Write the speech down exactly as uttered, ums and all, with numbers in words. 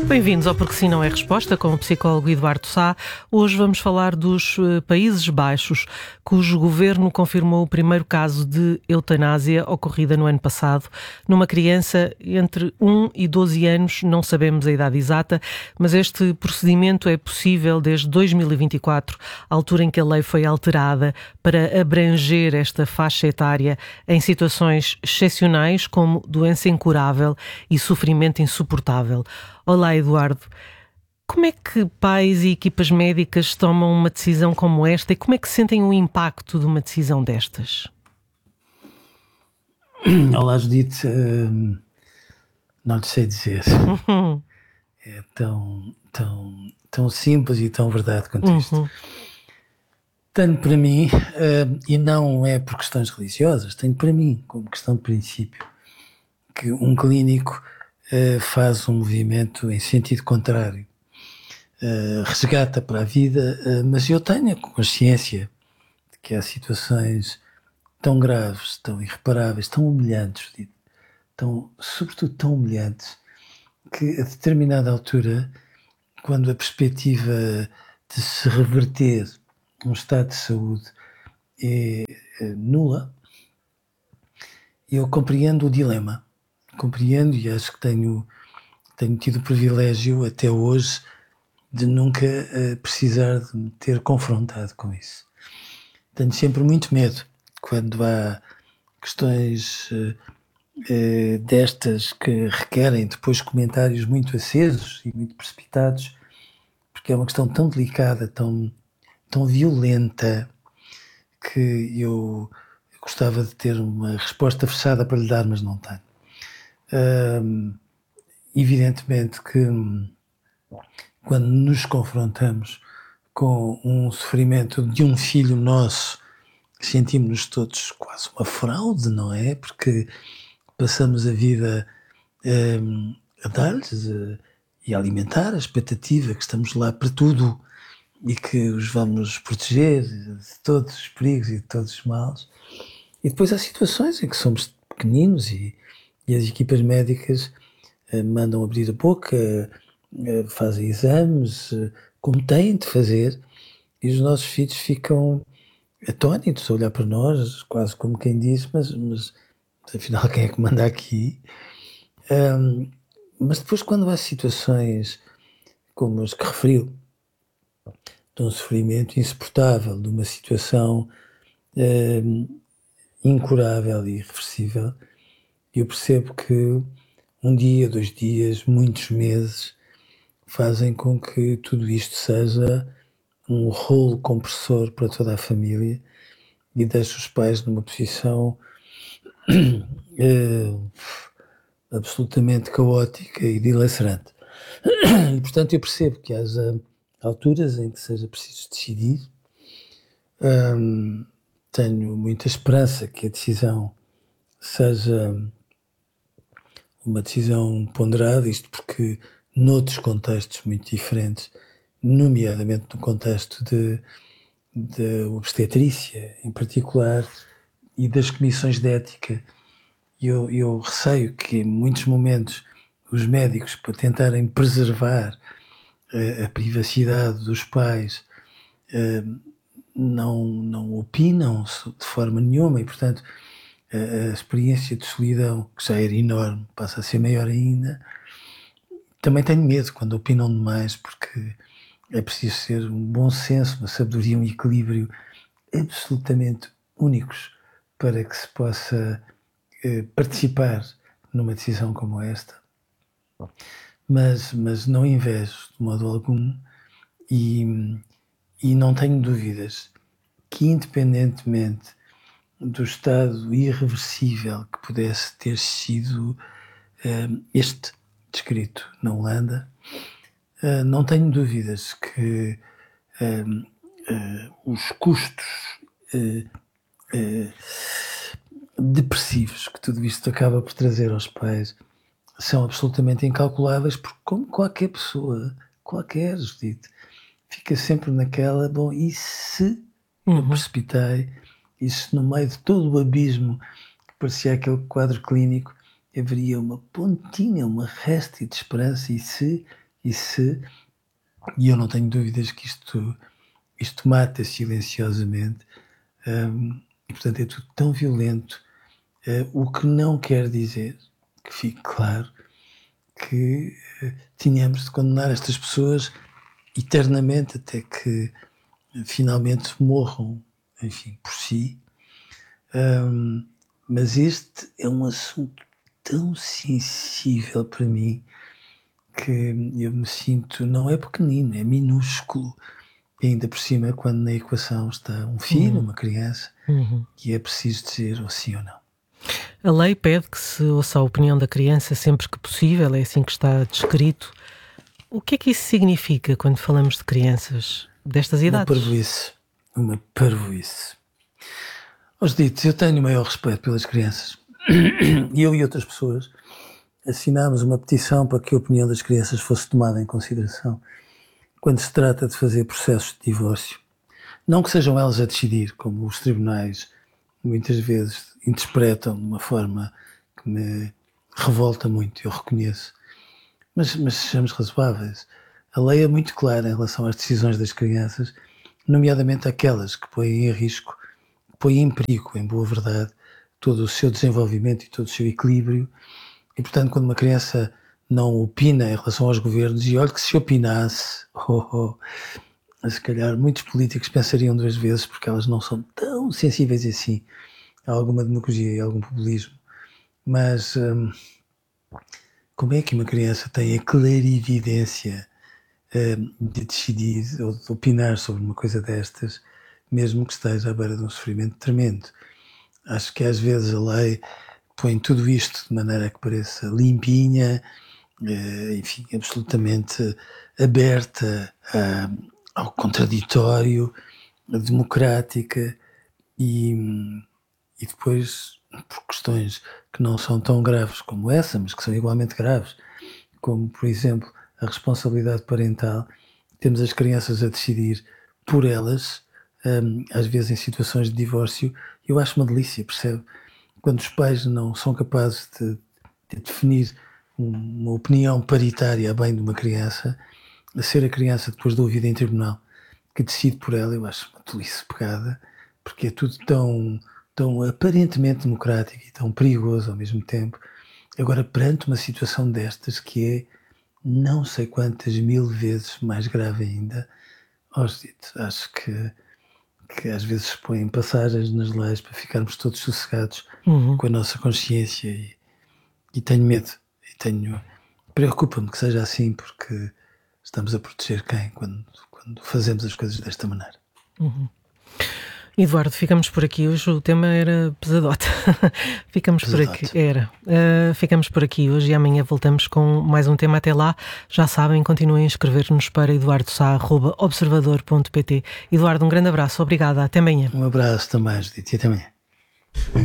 Bem-vindos ao Porque Sim Não É Resposta, com o psicólogo Eduardo Sá. Hoje vamos falar dos uh, Países Baixos, cujo governo confirmou o primeiro caso de eutanásia ocorrida no ano passado, numa criança entre um e doze anos, não sabemos a idade exata, mas este procedimento é possível desde dois mil e vinte e quatro, altura em que a lei foi alterada para abranger esta faixa etária em situações excepcionais como doença incurável e sofrimento insuportável. Olá, Eduardo. Como é que pais e equipas médicas tomam uma decisão como esta e como é que sentem o impacto de uma decisão destas? Olá, Judite. Hum, não te sei dizer. Uhum. É tão, tão, tão simples e tão verdade quanto Uhum. isto. Tenho para mim, hum, e não é por questões religiosas, tenho para mim, como questão de princípio, que um clínico uh, faz um movimento em sentido contrário. Uh, resgata para a vida, uh, mas eu tenho a consciência de que há situações tão graves, tão irreparáveis, tão humilhantes, tão, sobretudo tão humilhantes, que a determinada altura, quando a perspectiva de se reverter um estado de saúde é, é nula, eu compreendo o dilema, compreendo e acho que tenho, tenho tido o privilégio até hoje de nunca uh, precisar de me ter confrontado com isso. Tenho sempre muito medo quando há questões uh, uh, destas que requerem depois comentários muito acesos e muito precipitados, porque é uma questão tão delicada, tão, tão violenta, que eu gostava de ter uma resposta fechada para lhe dar, mas não tenho. Uh, evidentemente que quando nos confrontamos com um sofrimento de um filho nosso, sentimos-nos todos quase uma fraude, não é? Porque passamos a vida um, a dar-lhes uh, e a alimentar a expectativa que estamos lá para tudo e que os vamos proteger de todos os perigos e de todos os males. E depois há situações em que somos pequeninos e, e as equipas médicas uh, mandam abrir a boca, uh, fazem exames, uh, como têm de fazer, e os nossos filhos ficam atónitos a olhar para nós, quase como quem diz, mas, mas afinal quem é que manda aqui? Um, mas depois quando há situações como as que referiu, de um sofrimento insuportável, de uma situação um, incurável e irreversível, eu percebo que um dia, dois dias, muitos meses fazem com que tudo isto seja um rolo compressor para toda a família e deixa os pais numa posição uh, absolutamente caótica e dilacerante. E, portanto, eu percebo que haja alturas em que seja preciso decidir. Um, tenho muita esperança que a decisão seja uma decisão ponderada, isto porque noutros contextos muito diferentes, nomeadamente no contexto de, de obstetrícia em particular e das comissões de ética, eu, eu receio que em muitos momentos os médicos, para tentarem preservar a, a privacidade dos pais, uh, não, não opinam de forma nenhuma e, portanto, a, a experiência de solidão, que já era enorme, passa a ser maior ainda. Também tenho medo quando opinam demais, porque é preciso ter um bom senso, uma sabedoria, um equilíbrio absolutamente únicos para que se possa eh, participar numa decisão como esta. Mas, mas não invejo de modo algum e, e não tenho dúvidas que, independentemente do estado irreversível que pudesse ter sido eh, este descrito na Holanda, eh, não tenho dúvidas que eh, eh, os custos eh, eh, depressivos que tudo isto acaba por trazer aos pais são absolutamente incalculáveis, porque como qualquer pessoa, qualquer, Judite, fica sempre naquela, bom, e se eu Uhum. precipitei, e se no meio de todo o abismo que parecia aquele quadro clínico, haveria uma pontinha, uma réstia de esperança, e se, E se, e eu não tenho dúvidas que isto, isto mata silenciosamente, um, e portanto é tudo tão violento, uh, o que não quer dizer, que fique claro, que uh, tínhamos de condenar estas pessoas eternamente até que uh, finalmente morram, enfim, por si. Um, mas este é um assunto tão sensível para mim que eu me sinto, não é pequenino, é minúsculo, e ainda por cima quando na equação está um filho, uhum. uma criança, uhum. e é preciso dizer ou sim ou não. A lei pede que se ouça a opinião da criança sempre que possível, é assim que está descrito. O que é que isso significa quando falamos de crianças destas idades? Uma parvoíce, uma parvoíce. Os ditos, eu tenho o maior respeito pelas crianças. E eu e outras pessoas assinámos uma petição para que a opinião das crianças fosse tomada em consideração quando se trata de fazer processos de divórcio. Não que sejam elas a decidir, como os tribunais muitas vezes interpretam de uma forma que me revolta muito, eu reconheço. Mas, mas sejamos razoáveis. A lei é muito clara em relação às decisões das crianças, nomeadamente aquelas que põem em risco, põem em perigo, em boa verdade, todo o seu desenvolvimento e todo o seu equilíbrio. E, portanto, quando uma criança não opina em relação aos governos, e olha que se opinasse, oh, oh, se calhar muitos políticos pensariam duas vezes, porque elas não são tão sensíveis assim a alguma demagogia e a algum populismo. Mas hum, como é que uma criança tem a clarividência hum, de decidir ou de opinar sobre uma coisa destas, mesmo que esteja à beira de um sofrimento tremendo? Acho que às vezes a lei põe tudo isto de maneira que pareça limpinha, enfim, absolutamente aberta ao contraditório, democrática, e, e depois, por questões que não são tão graves como essa, mas que são igualmente graves, como, por exemplo, a responsabilidade parental, temos as crianças a decidir por elas, às vezes em situações de divórcio. Eu acho uma delícia, percebe? Quando os pais não são capazes de, de definir uma opinião paritária a bem de uma criança, a ser a criança, depois de ouvida em tribunal, que decide por ela, eu acho uma tolice pegada, porque é tudo tão, tão aparentemente democrático e tão perigoso ao mesmo tempo. Agora, perante uma situação destas, que é não sei quantas mil vezes mais grave ainda, acho que que às vezes se põem passagens nas leis para ficarmos todos sossegados uhum. com a nossa consciência, e, e tenho medo, e tenho, preocupa-me que seja assim, porque estamos a proteger quem quando, quando fazemos as coisas desta maneira. Uhum. Eduardo, ficamos por aqui. Hoje o tema era pesadote. ficamos Pesadote. por aqui. Era. Uh, ficamos por aqui hoje e amanhã voltamos com mais um tema. Até lá, já sabem, continuem a escrever-nos para eduardo sá arroba observador ponto pt. Eduardo, um grande abraço. Obrigada. Até amanhã. Um abraço também, Judite. Até amanhã.